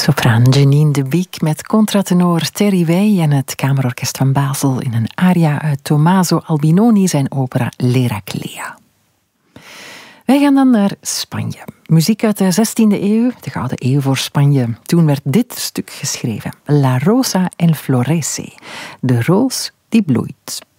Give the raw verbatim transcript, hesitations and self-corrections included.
Sopraan Janine de Beek met contratenor Terry Wey en het Kamerorkest van Basel in een aria uit Tommaso Albinoni zijn opera L'Eraclea. Wij gaan dan naar Spanje. Muziek uit de zestiende eeuw, de gouden eeuw voor Spanje. Toen werd dit stuk geschreven. La rosa el florece, de roos die bloeit.